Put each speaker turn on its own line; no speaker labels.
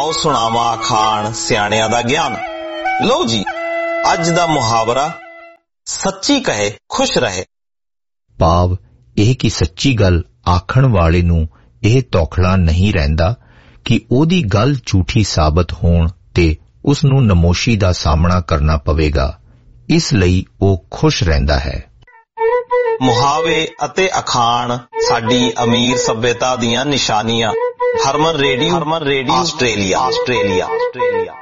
आओ सुणावा अखाण सियाणियां दा ज्ञान। लो जी, अज दा मुहावरा सच्ची कहे खुश रहे।
भाव ਇਹ कि सच्ची गल आखण वाले नूं ਇਹ तौखला नहीं रहिंदा कि ओदी गल झूठी साबित होण ते उस नूं नमोशी दा सामना करना पवेगा, इसलिए वो खुश रहंदा है।
मुहावे अते अखाण साडी अमीर सभ्यता दियां निशानियां। Harman radio Australia.